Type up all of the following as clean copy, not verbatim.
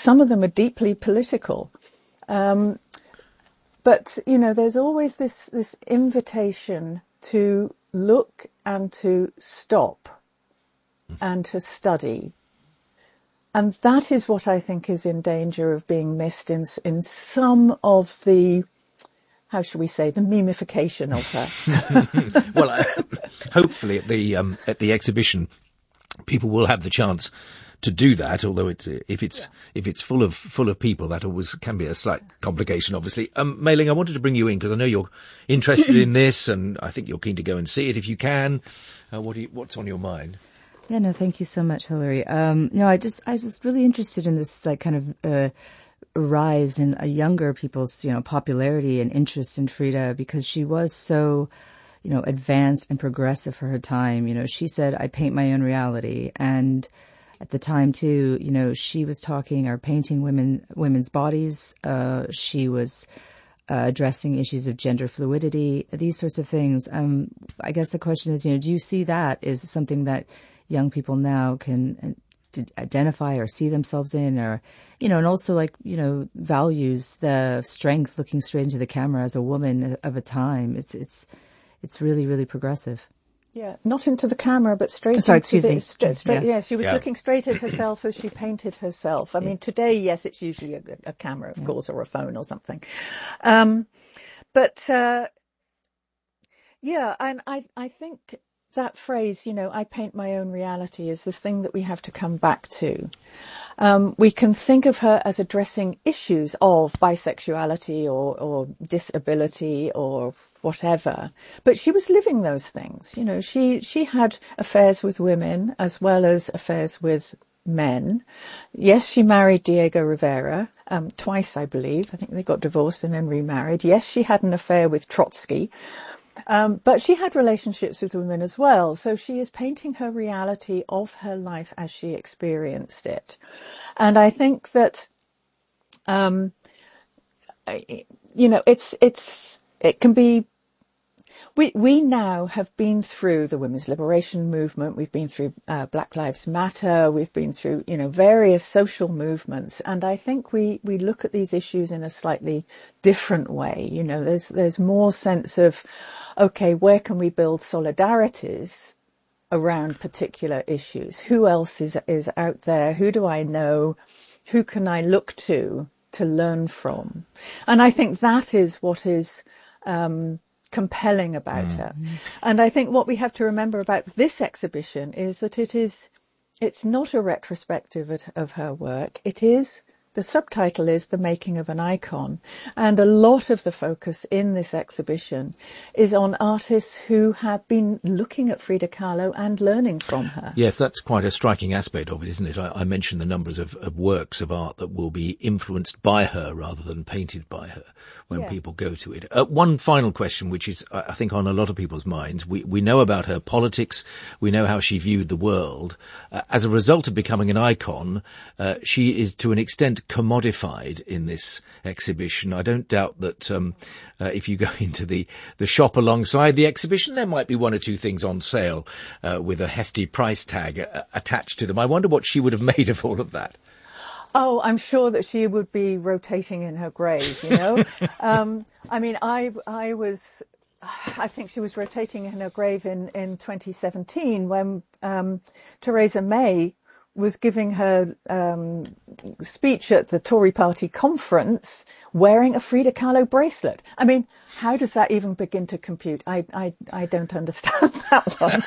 some of them are deeply political. But, you know, there's always this invitation to look and to stop and to study. And that is what I think is in danger of being missed in some of the, how shall we say, the memification of her. Well, hopefully at the exhibition, people will have the chance to do that, although if it's full of people, that always can be a slight complication, obviously. Mei Ling, I wanted to bring you in because I know you're interested in this, and I think you're keen to go and see it if you can. What's on your mind? Yeah, no, thank you so much, Hilary. No, I was really interested in this like kind of rise in younger people's, you know, popularity and interest in Frida because she was so, you know, advanced and progressive for her time. You know, she said, "I paint my own reality," and at the time too, you know, she was talking or painting women's bodies. She was addressing issues of gender fluidity, these sorts of things. I guess the question is, you know, do you see that as something that young people now can identify or see themselves in, or, you know, and also like, you know, values the strength looking straight into the camera as a woman of a time. It's really, really progressive. Yeah, not into the camera, but straight. Sorry, excuse me. Yeah, she was looking straight at herself as she painted herself. I mean, today, yes, it's usually a camera, of course, or a phone or something. And I think that phrase, you know, "I paint my own reality," is the thing that we have to come back to. We can think of her as addressing issues of bisexuality or disability or whatever, but she was living those things. You know, she had affairs with women as well as affairs with men. Yes, she married Diego Rivera twice, I believe. I think they got divorced and then remarried. Yes, she had an affair with Trotsky. But she had relationships with women as well. So she is painting her reality of her life as she experienced it. And I think that, you know, it can be, we now have been through the women's liberation movement. We've been through Black Lives Matter. We've been through, you know, various social movements. And I think we look at these issues in a slightly different way. You know, there's more sense of, okay, where can we build solidarities around particular issues? Who else is out there? Who do I know? Who can I look to learn from? And I think that is what is compelling about her. And I think what we have to remember about this exhibition is that it's not a retrospective of her work. The subtitle is The Making of an Icon. And a lot of the focus in this exhibition is on artists who have been looking at Frida Kahlo and learning from her. Yes, that's quite a striking aspect of it, isn't it? I mentioned the numbers of works of art that will be influenced by her rather than painted by her when people go to it. One final question, which is, I think, on a lot of people's minds. We know about her politics. We know how she viewed the world. As a result of becoming an icon, she is to an extent commodified in this exhibition. I don't doubt that if you go into the shop alongside the exhibition, there might be one or two things on sale with a hefty price tag attached to them. I wonder what she would have made of all of that. Oh, I'm sure that she would be rotating in her grave, you know. I mean, I think she was rotating in her grave in 2017 when Theresa May was giving her speech at the Tory party conference wearing a Frida Kahlo bracelet. I mean, how does that even begin to compute? I don't understand that one.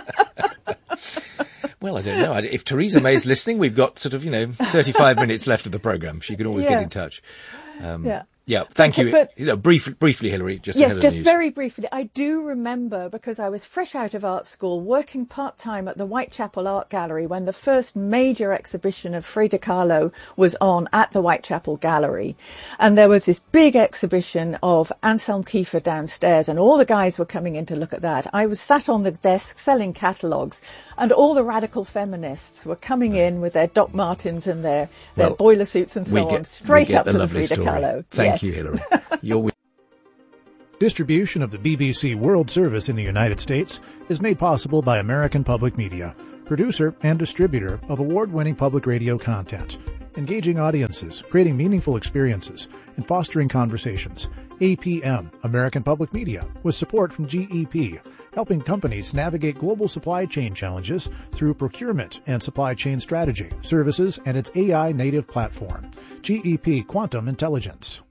Well, I don't know. If Theresa May's listening, we've got sort of, 35 minutes left of the programme. She can always get in touch. Yeah, thank you. But, briefly, Hilary, yes, just very briefly. I do remember, because I was fresh out of art school, working part-time at the Whitechapel Art Gallery when the first major exhibition of Frida Kahlo was on at the Whitechapel Gallery. And there was this big exhibition of Anselm Kiefer downstairs, and all the guys were coming in to look at that. I was sat on the desk selling catalogues, and all the radical feminists were coming in with their Doc Martens and their boiler suits and so on, straight up to the Frida Kahlo. Thank you, Hilary. Distribution of the BBC World Service in the United States is made possible by American Public Media, producer and distributor of award-winning public radio content. engaging audiences, creating meaningful experiences, and fostering conversations. APM, American Public Media, with support from GEP, helping companies navigate global supply chain challenges through procurement and supply chain strategy, services, and its AI native platform. GEP Quantum Intelligence.